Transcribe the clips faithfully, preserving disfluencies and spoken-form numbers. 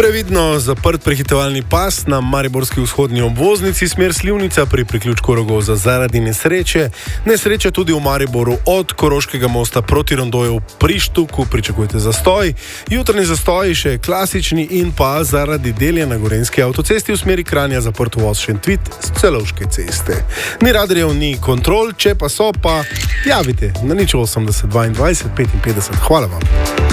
Previdno zaprt prehitevalni pas na mariborski vzhodni obvoznici smer Slivnica pri priključku Rogovza zaradi nesreče. Nesreča tudi v Mariboru od Koroškega mosta proti Rondoju pri Štuku. Pričakujte zastoj. Jutrni zastoj še klasični in pa zaradi delja na Gorenjski avtocesti v smeri Kranja zaprt voz Šentvid z Celovške ceste. Ni radarjev, ni kontrol, če pa so, pa javite na nič osemdeset dvaindvajset petinpetdeset. Hvala vam.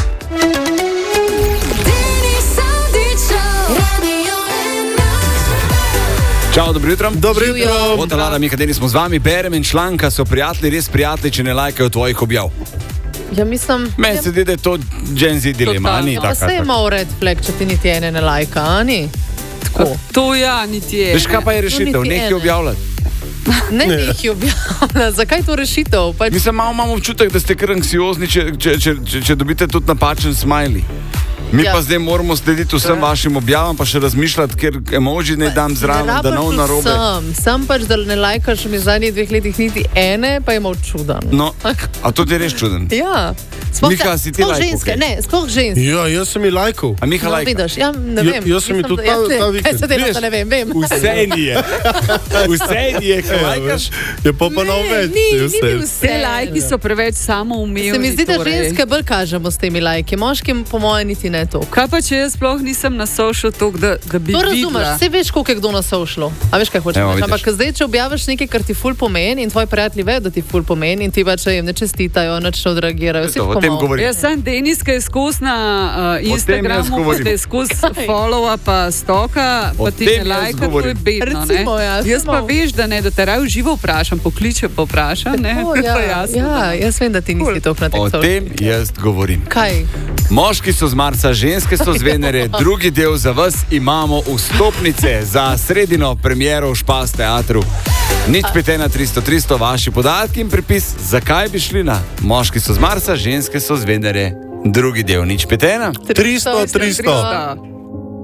Čau, dobro jutro. Dobro jutro. Od Lara Mihadeni smo z vami, berem in članka so prijatelji, res prijatelji, če ne lajkajo tvojih objav. Ja, mislim... Meni se zdi, da je to Gen Z dilema, ni ja, taka. Pa se je mal red flag, če ti niti ene ne lajka, a ni? Tako. To ja, niti ene. Veš, kaj pa je rešitev? Nekaj objavljati. Ne, nekaj objavljati. Zakaj to rešitev? Pač... Mislim, malo imam občutek, da ste kar anksiozni, če, če, če, če, če dobite tudi napačen smiley. Mi ja. pa zdaj moramo slediti vsem ja. vašim objavam, pa še razmišljati, ker emoji ne dam zraven, da nov narobe. Sam, sam pač, da ne lajkaš mi zadnjih dveh letih niti ene, pa je mal čudan. No, a to ti je res čuden? Ja. Spoh, Miha, si ti lajkal? Ženske, ne, sploh ženske. Ja, jaz sem ji lajkal. A Miha No, lajka? vidiš, ja, ne vem. Ja, jaz sem ji tudi ta, ta vikend. Kaj se dela, da ne vem, vem. Vse ni je. Vse ni je, kaj lajkaš? Je pa pa nov več. Ni, ni mi Te vse. lajki so preveč samoumevni. Se mi zdi, da torej. ženske bolj kažemo s temi lajki, moškim po moje niti ne to. Kaj pa, če jaz sploh nisem na social tok, da, da bi To videla? razumeš, vse veš, koliko je kdo na socialu. A veš, kaj hočeš Evo, reči. vidiš. Ampak zdaj, če objaviš nekaj, kar ti ful pomeni in tvoji prijatelji vedo, da ti ful pomeni in ti pač jim ne čestitajo, nič ne odreagirajo. To, o tem govorim. Jaz sem Deniska je skozi na uh, Instagramu, pa govorim. te skozi followa, pa stoka, O pa ti tem ne jaz lajka, to je govorim. bedno, ne? Recimo, ja, Jaz pa samo- veš, da ne, da te raje v živo vprašam, pokliče pa vprašam, ne? O, To ja, je jasno, ja, da ne. jaz vem, da ti nisi toliko na tem O socialu. tem jaz govorim. Kaj? Moški so z Marsa, ženske so z Venere, drugi del za vas imamo vstopnice za sredino premiero v Špas teatru. Nič pet ena tristo tristo, vaši podatki in pripis, zakaj bi šli na moški so z Marsa, ženske so z Venere. Drugi del, nič pet ena. tristo, tristo. tristo.